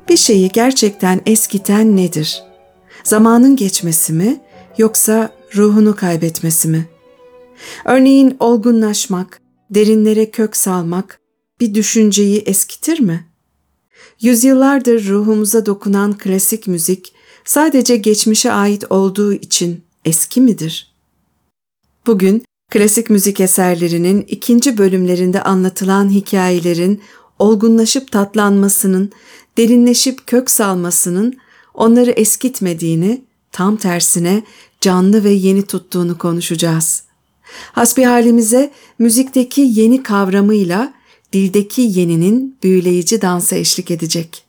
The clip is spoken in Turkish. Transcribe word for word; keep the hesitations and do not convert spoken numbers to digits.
Bir şeyi gerçekten eskiten nedir? Zamanın geçmesi mi yoksa ruhunu kaybetmesi mi? Örneğin olgunlaşmak, derinlere kök salmak bir düşünceyi eskitir mi? Yüzyıllardır ruhumuza dokunan klasik müzik sadece geçmişe ait olduğu için eski midir? Bugün klasik müzik eserlerinin ikinci bölümlerinde anlatılan hikayelerin olgunlaşıp tatlanmasının, derinleşip kök salmasının onları eskitmediğini, tam tersine canlı ve yeni tuttuğunu konuşacağız. Hasbihalimize müzikteki yeni kavramıyla dildeki yeninin büyüleyici dansa eşlik edecek.